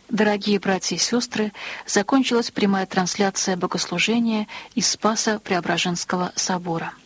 Дорогие братья и сестры, закончилась прямая трансляция богослужения из Спасо-Преображенского собора.